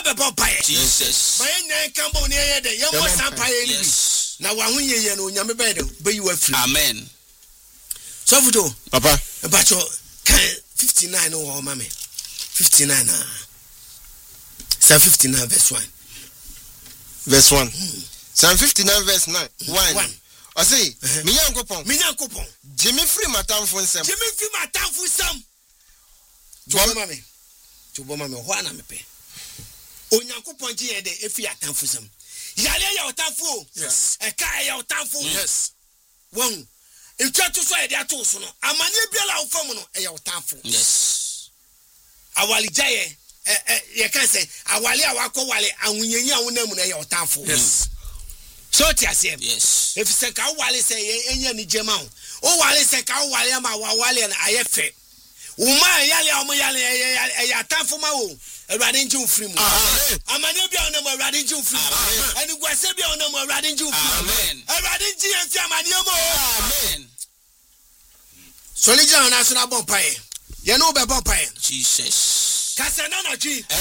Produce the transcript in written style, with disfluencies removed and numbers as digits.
be paye Jesus my nyan kambo ne ye de ye mo san paye ni na wa ho ye no nyame be de be yi wa firi amen so futo papa but kan 59 no mama 59 Psalm 59 verse 1 verse 1 Psalm 59 verse 9 1 I say me yankopon Jimmy free matamfo nsem Tubo mame ho ana mepe onyankopon ji ye de efi atamfo sam yale ya otamfo yes e ka ya otamfo yes won etwa to so e de ato so no amane biala wo fam no e ya otamfo yes awali jaye ye kan say awali awakọ wale awunyenyi awunamu na e ya otamfo yes so ti ase yes if se ka wale say enya ni jema o wale se ka wale ma wale na ayefe uma yale amu yale ya atamfo ma wo Awurade nji ofiri mu amane bia ona mo Awurade nji ofiri mu ani gwase bia ona mo Awurade nji ofiri mu amen Awurade nji efi amane mo amen solija na so na bon pae ye no be bon pae Jesus kasa na na twi